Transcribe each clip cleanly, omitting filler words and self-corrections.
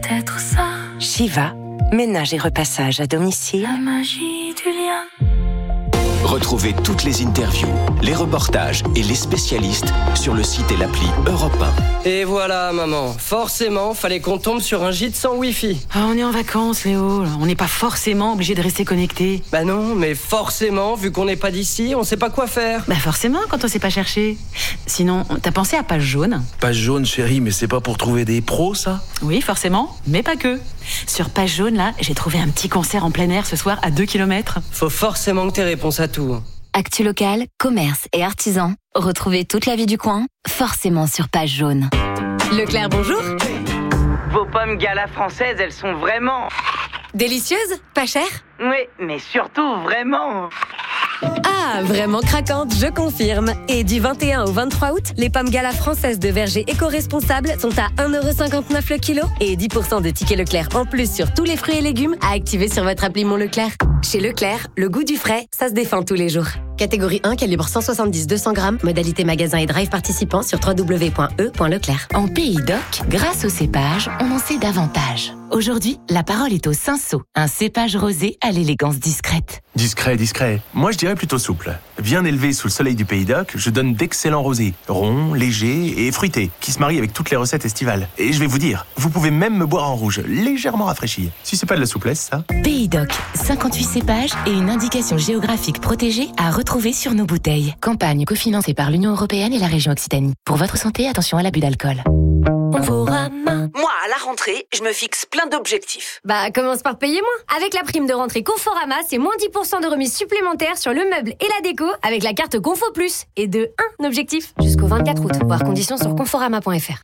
peut-être ça. Shiva, ménage et repassage à domicile. La magie du lien. Retrouvez toutes les interviews, les reportages et les spécialistes sur le site et l'appli Europe 1. Et voilà, maman. Forcément, fallait qu'on tombe sur un gîte sans Wi-Fi. Ah, on est en vacances, Léo. On n'est pas forcément obligé de rester connecté. Bah non, mais forcément, vu qu'on n'est pas d'ici, on sait pas quoi faire. Bah forcément, quand on sait pas chercher. Sinon, t'as pensé à Page Jaune? Page Jaune, chérie, mais c'est pas pour trouver des pros, ça? Oui, forcément, mais pas que. Sur Page Jaune, là, j'ai trouvé un petit concert en plein air ce soir à 2 km. Faut forcément que t'aies réponse à tout. Actu locale, commerce et artisans. Retrouvez toute la vie du coin, forcément sur Page Jaune. Leclerc, bonjour. Vos pommes Gala françaises, elles sont vraiment... Délicieuses? Pas chères? Oui, mais surtout vraiment... Ah, vraiment craquantes, je confirme. Et du 21 au 23 août, les pommes Gala françaises de verger éco-responsables sont à 1,59€ le kilo et 10% de tickets Leclerc en plus sur tous les fruits et légumes à activer sur votre appli Mon Leclerc. Chez Leclerc, le goût du frais, ça se défend tous les jours. Catégorie 1, calibre 170-200 grammes, modalité magasin et drive participant sur www.e.leclerc. En Pays d'Oc, grâce au cépage, on en sait davantage. Aujourd'hui, la parole est au Cinsault, un cépage rosé à l'élégance discrète. Discret. Moi, je dirais plutôt souple. Bien élevé sous le soleil du Pays d'Oc, je donne d'excellents rosés, ronds, légers et fruités, qui se marient avec toutes les recettes estivales. Et je vais vous dire, vous pouvez même me boire en rouge, légèrement rafraîchi. Si c'est pas de la souplesse, ça. Pays d'Oc, 58 cépages et une indication géographique protégée à retrouver sur nos bouteilles. Campagne cofinancée par l'Union européenne et la région Occitanie. Pour votre santé, attention à l'abus d'alcool. Moi, à la rentrée, je me fixe plein d'objectifs. Bah, commence par payer moins. Avec la prime de rentrée Conforama, c'est moins 10% de remise supplémentaire sur le meuble et la déco avec la carte Confo Plus. Et de 1 objectif jusqu'au 24 août. Voir conditions sur conforama.fr.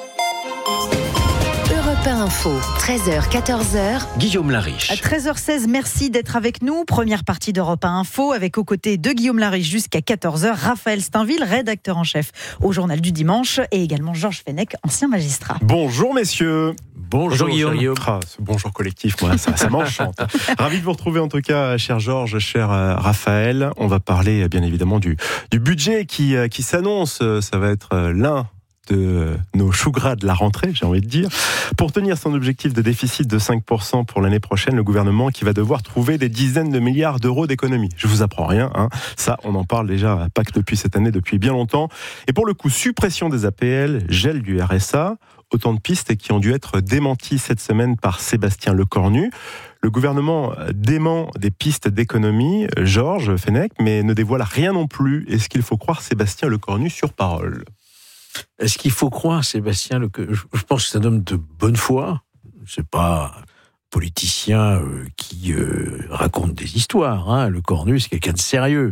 Europe 1 Info, 13h, 14h. Guillaume Lariche. À 13h16, merci d'être avec nous. Première partie d'Europe 1 Info avec aux côtés de Guillaume Lariche jusqu'à 14h, Raphaël Steinville, rédacteur en chef au Journal du Dimanche et également Georges Fenech, ancien magistrat. Bonjour messieurs. Bonjour Guillaume. Ce bonjour collectif, moi, ça m'enchante. Ravi de vous retrouver en tout cas, cher Georges, cher Raphaël. On va parler bien évidemment du budget qui s'annonce. Ça va être l'un de nos choux gras de la rentrée, j'ai envie de dire. Pour tenir son objectif de déficit de 5% pour l'année prochaine, le gouvernement qui va devoir trouver des dizaines de milliards d'euros d'économies. Je vous apprends rien, hein. Ça, on en parle déjà pas que depuis cette année, depuis bien longtemps. Et pour le coup, suppression des APL, gel du RSA, autant de pistes qui ont dû être démenties cette semaine par Sébastien Lecornu. Le gouvernement dément des pistes d'économie, Georges Fenech, mais ne dévoile rien non plus. Est-ce qu'il faut croire Sébastien Lecornu sur parole ? Est-ce qu'il faut croire Sébastien Lecornu ? Je pense que c'est un homme de bonne foi. C'est pas un politicien qui raconte des histoires. Hein. Lecornu, c'est quelqu'un de sérieux.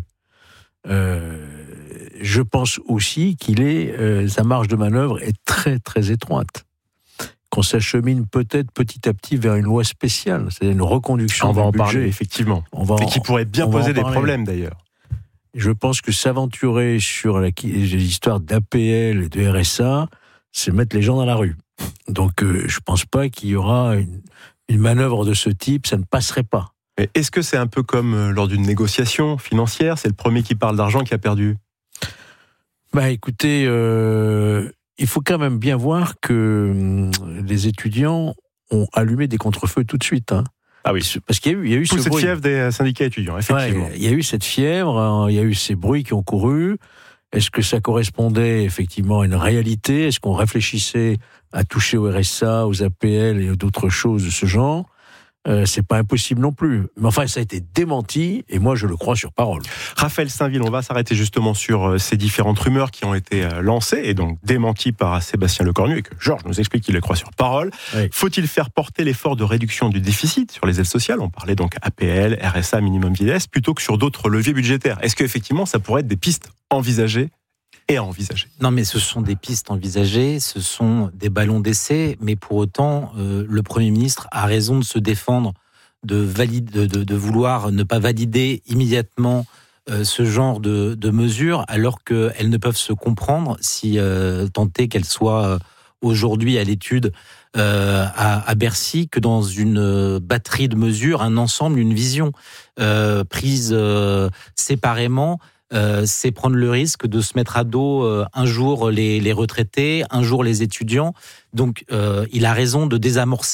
Je pense aussi sa marge de manœuvre est très très étroite. Qu'on s'achemine peut-être petit à petit vers une loi spéciale, c'est-à-dire une reconduction. On va en budget. parler effectivement. Et qui pourrait bien poser des problèmes d'ailleurs. Je pense que s'aventurer sur les histoires d'APL et de RSA, c'est mettre les gens dans la rue. Donc je pense pas qu'il y aura une manœuvre de ce type, ça ne passerait pas. Mais est-ce que c'est un peu comme lors d'une négociation financière, c'est le premier qui parle d'argent qui a perdu ? Bah écoutez, il faut quand même bien voir que les étudiants ont allumé des contre-feux tout de suite. Hein. Ah oui, parce qu'il y a eu toute cette fièvre des syndicats étudiants, effectivement. Ouais, il y a eu cette fièvre, il y a eu ces bruits qui ont couru. Est-ce que ça correspondait effectivement à une réalité ? Est-ce qu'on réfléchissait à toucher au RSA, aux APL et d'autres choses de ce genre ? C'est pas impossible non plus. Mais enfin, ça a été démenti, et moi, je le crois sur parole. Raphaël Steinville, on va s'arrêter justement sur ces différentes rumeurs qui ont été lancées, et donc démenties par Sébastien Lecornu, et que Georges nous explique qu'il les croit sur parole. Oui. Faut-il faire porter l'effort de réduction du déficit sur les aides sociales ? On parlait donc APL, RSA, minimum vieillesse, plutôt que sur d'autres leviers budgétaires. Est-ce qu'effectivement, ça pourrait être des pistes envisagées et à envisager ? Non, mais ce sont des pistes envisagées, ce sont des ballons d'essai, mais pour autant, le Premier ministre a raison de se défendre, de vouloir ne pas valider immédiatement ce genre de mesures, alors qu'elles ne peuvent se comprendre si tant est qu'elles soient aujourd'hui à l'étude à Bercy, que dans une batterie de mesures, un ensemble, une vision prise séparément. C'est prendre le risque de se mettre à dos un jour les retraités, un jour les étudiants. Donc, il a raison de désamorcer